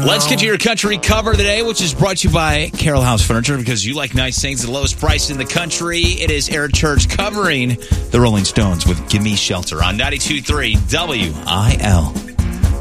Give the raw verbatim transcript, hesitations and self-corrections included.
Let's get to your country cover today, which is brought to you by Carroll House Furniture, because you like nice things at the lowest price in the country. It is Eric Church covering the Rolling Stones with Gimme Shelter on ninety-two point three W I L.